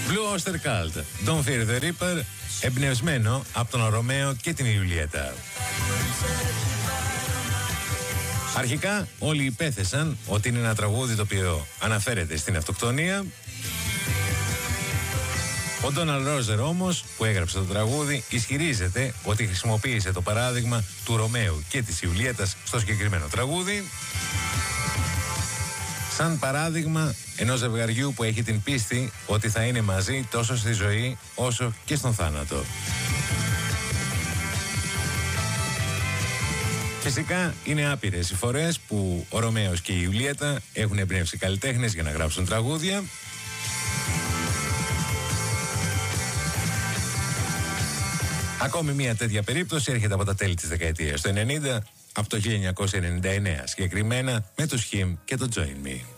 Blue Oyster Cult, Don't Fear the Reaper, εμπνευσμένο από τον Ρωμαίο και την Ιουλιέτα. Αρχικά όλοι υπέθεσαν ότι είναι ένα τραγούδι το οποίο αναφέρεται στην αυτοκτονία. Ο Ντόναλντ Ρόζερ όμως, που έγραψε το τραγούδι, ισχυρίζεται ότι χρησιμοποίησε το παράδειγμα του Ρωμαίου και της Ιουλιέτας στο συγκεκριμένο τραγούδι σαν παράδειγμα ενός ζευγαριού που έχει την πίστη ότι θα είναι μαζί τόσο στη ζωή όσο και στον θάνατο. Φυσικά είναι άπειρες οι φορές που ο Ρωμαίος και η Ιουλιέτα έχουν εμπνεύσει καλλιτέχνες για να γράψουν τραγούδια. Ακόμη μια τέτοια περίπτωση έρχεται από τα τέλη της δεκαετίας του 90, από το 1999 συγκεκριμένα, με τους Him και το Join Me.